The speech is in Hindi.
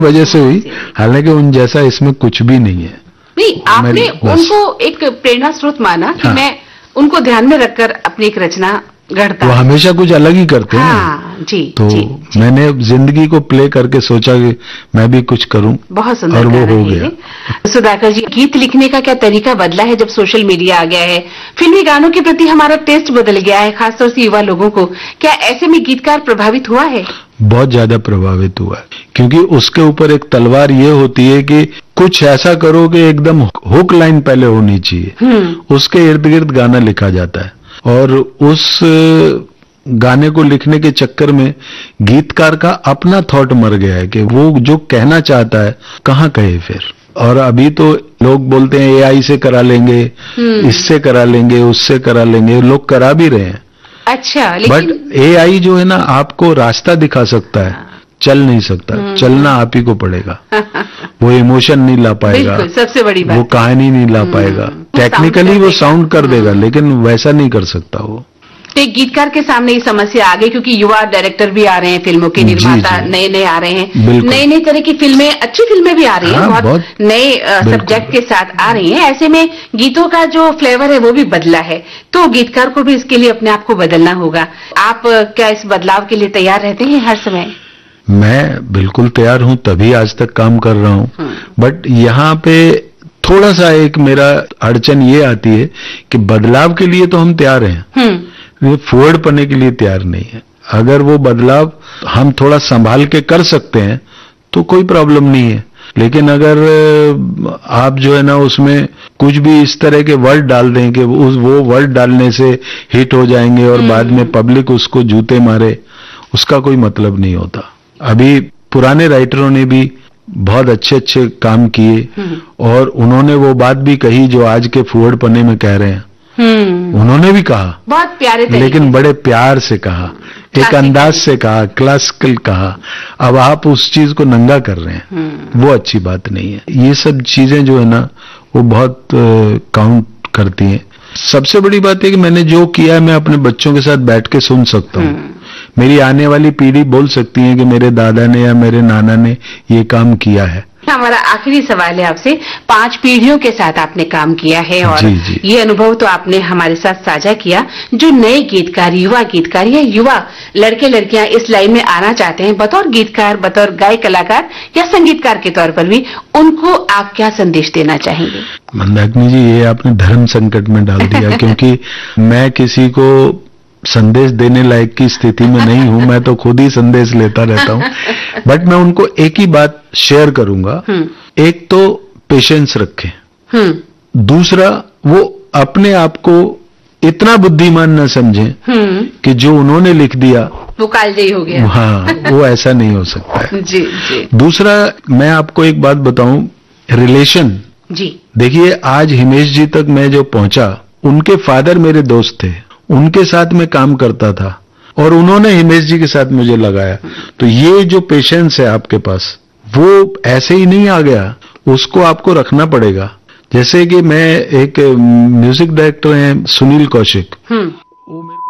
वजह से हुई, हालांकि उन जैसा इसमें कुछ भी नहीं है। नहीं, आपने उनको एक प्रेरणा स्रोत माना कि मैं उनको ध्यान में रखकर अपनी एक रचना गढ़ता। वो हमेशा कुछ अलग ही करते हैं हाँ, जी, तो जी। मैंने जिंदगी को प्ले करके सोचा कि मैं भी कुछ करूं, बहुत सुंदर, और वो हो गया। सुधाकर जी, गीत लिखने का क्या तरीका बदला है जब सोशल मीडिया आ गया है, फिल्मी गानों के प्रति हमारा टेस्ट बदल गया है, खासतौर से युवा लोगों को, क्या ऐसे में गीतकार प्रभावित हुआ है? बहुत ज्यादा प्रभावित हुआ है, क्योंकि उसके ऊपर एक तलवार ये होती है कि कुछ ऐसा करो कि एकदम हुक लाइन पहले होनी चाहिए, उसके इर्द गिर्द गाना लिखा जाता है, और उस गाने को लिखने के चक्कर में गीतकार का अपना थॉट मर गया है कि वो जो कहना चाहता है कहाँ कहे फिर। और अभी तो लोग बोलते हैं एआई से करा लेंगे, इससे करा लेंगे, उससे करा लेंगे, लोग करा भी रहे हैं। अच्छा, लेकिन बट एआई जो है ना, आपको रास्ता दिखा सकता है, चल नहीं सकता, चलना आप ही को पड़ेगा। वो इमोशन नहीं ला पाएगा, सबसे बड़ी बात, वो कहानी नहीं ला पाएगा, टेक्निकली वो साउंड कर देगा, लेकिन वैसा नहीं कर सकता वो। तो एक गीतकार के सामने ये समस्या आ गई, क्योंकि युवा डायरेक्टर भी आ रहे हैं, फिल्मों के निर्माता नए नए आ रहे हैं, नई नई तरह की फिल्में, अच्छी फिल्में भी आ रही हैं, बहुत नए सब्जेक्ट के साथ आ रही हैं। ऐसे में गीतों का जो फ्लेवर है वो भी बदला है, तो गीतकार को भी इसके लिए अपने आप को बदलना होगा। आप क्या इस बदलाव के लिए तैयार रहते हैं हर समय? मैं बिल्कुल तैयार हूं, तभी आज तक काम कर रहा हूं। बट यहाँ पे थोड़ा सा एक मेरा अड़चन ये आती है कि बदलाव के लिए तो हम तैयार हैं, वो फॉरवर्ड पने के लिए तैयार नहीं है। अगर वो बदलाव हम थोड़ा संभाल के कर सकते हैं तो कोई प्रॉब्लम नहीं है, लेकिन अगर आप जो है ना उसमें कुछ भी इस तरह के वर्ड डाल दें कि वो वर्ड डालने से हिट हो जाएंगे और बाद में पब्लिक उसको जूते मारे, उसका कोई मतलब नहीं होता। अभी पुराने राइटरों ने भी बहुत अच्छे अच्छे काम किए, और उन्होंने वो बात भी कही जो आज के फॉरवर्ड पने में कह रहे हैं। उन्होंने भी कहा बहुत प्यारे, लेकिन बड़े प्यार से कहा, एक अंदाज से कहा, क्लासिकल कहा। अब आप उस चीज को नंगा कर रहे हैं, वो अच्छी बात नहीं है। ये सब चीजें जो है ना वो बहुत काउंट करती हैं। सबसे बड़ी बात है कि मैंने जो किया है मैं अपने बच्चों के साथ बैठ के सुन सकता हूँ। मेरी आने वाली पीढ़ी बोल सकती है कि मेरे दादा ने या मेरे नाना ने ये काम किया है। हमारा आखिरी सवाल है आपसे, 5 पीढ़ियों के साथ आपने काम किया है, और जी। ये अनुभव तो आपने हमारे साथ साझा किया। जो नए गीतकार, युवा गीतकार या युवा लड़के लड़कियां इस लाइन में आना चाहते हैं, बतौर गीतकार, बतौर गायक कलाकार या संगीतकार के तौर पर भी, उनको आप क्या संदेश देना चाहेंगे? मंदाकिनी जी, ये आपने धर्म संकट में डाल दिया, क्योंकि मैं किसी को संदेश देने लायक की स्थिति में नहीं हूं, मैं तो खुद ही संदेश लेता रहता हूं। बट मैं उनको एक ही बात शेयर करूंगा, एक तो पेशेंस रखें, दूसरा वो अपने आप को इतना बुद्धिमान न समझें कि जो उन्होंने लिख दिया वो कालजयी हो गया। हाँ, वो ऐसा नहीं हो सकता है। जी। दूसरा, मैं आपको एक बात बताऊं, रिलेशन जी, देखिए आज हिमेश जी तक मैं जो पहुंचा, उनके फादर मेरे दोस्त थे, उनके साथ मैं काम करता था, और उन्होंने हिमेश जी के साथ मुझे लगाया। तो ये जो पेशेंस है आपके पास, वो ऐसे ही नहीं आ गया, उसको आपको रखना पड़ेगा। जैसे कि मैं एक म्यूजिक डायरेक्टर हैं सुनील कौशिक, वो